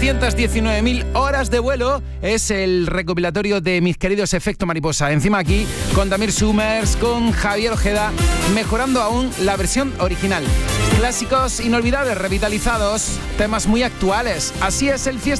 319.000 horas de vuelo es el recopilatorio de mis queridos Efecto Mariposa. Encima aquí con Damir Summers, con Javier Ojeda, mejorando aún la versión original. Clásicos inolvidables, revitalizados, temas muy actuales. Así es el Fiesta